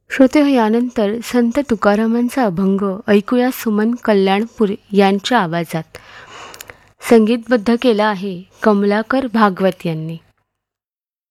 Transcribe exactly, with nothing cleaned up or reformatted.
श्रोते हो, यानंतर संत तुकारामांचा अभंग ऐकूया सुमन कल्याणपूर यांच्या आवाजात. संगीतबद्ध केला आहे कमलाकर भागवत यांनी.